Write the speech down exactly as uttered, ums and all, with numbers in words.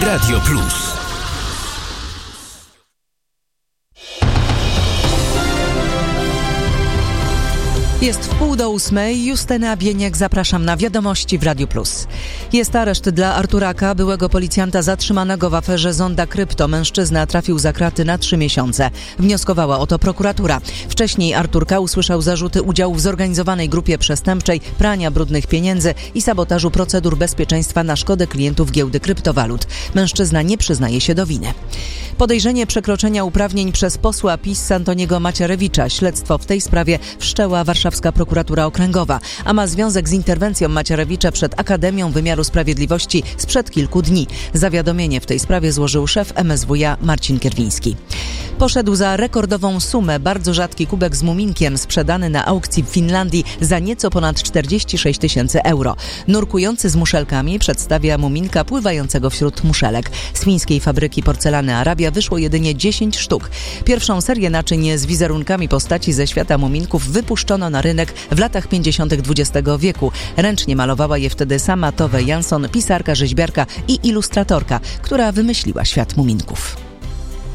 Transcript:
Radio Plus. Jest wpół do ósmej. Justyna Bieniek, zapraszam na Wiadomości w Radiu Plus. Jest areszt dla Arturaka, byłego policjanta zatrzymanego w aferze Zonda Krypto. Mężczyzna trafił za kraty na trzy miesiące. Wnioskowała o to prokuratura. Wcześniej Arturka usłyszał zarzuty udziału w zorganizowanej grupie przestępczej, prania brudnych pieniędzy i sabotażu procedur bezpieczeństwa na szkodę klientów giełdy kryptowalut. Mężczyzna nie przyznaje się do winy. Podejrzenie przekroczenia uprawnień przez posła PiS Antoniego Macierewicza. Śledztwo w tej sprawie wszczęła Warszawska Prokuratura Okręgowa, a ma związek z interwencją Macierewicza przed Akademią Wymiaru Sprawiedliwości sprzed kilku dni. Zawiadomienie w tej sprawie złożył szef M S W iA Marcin Kierwiński. Poszedł za rekordową sumę. Bardzo rzadki kubek z muminkiem sprzedany na aukcji w Finlandii za nieco ponad czterdzieści sześć tysięcy euro. Nurkujący z muszelkami przedstawia muminka pływającego wśród muszelek. Z fińskiej fabryki porcelany Arabia wyszło jedynie dziesięć sztuk. Pierwszą serię naczyń z wizerunkami postaci ze świata muminków wypuszczono na rynek w latach pięćdziesiątych dwudziestego wieku. Ręcznie malowała je wtedy sama Tove Jansson, pisarka, rzeźbiarka i ilustratorka, która wymyśliła świat muminków.